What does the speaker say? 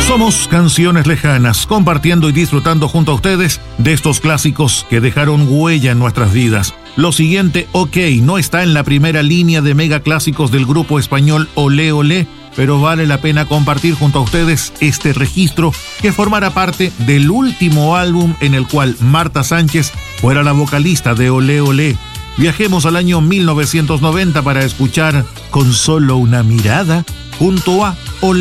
Somos Canciones Lejanas, compartiendo y disfrutando junto a ustedes de estos clásicos que dejaron huella en nuestras vidas. Lo siguiente, ok, no está en la primera línea de mega clásicos del grupo español Olé Olé, pero vale la pena compartir junto a ustedes este registro que formará parte del último álbum en el cual Marta Sánchez fuera la vocalista de Olé Olé. Viajemos al año 1990 para escuchar Con solo una mirada junto a Olé.